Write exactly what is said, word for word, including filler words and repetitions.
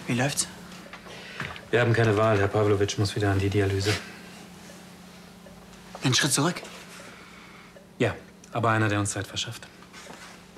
Wie läuft's? Wir haben keine Wahl. Herr Pawlowitsch muss wieder an die Dialyse. Einen Schritt zurück? Ja, aber einer, der uns Zeit verschafft.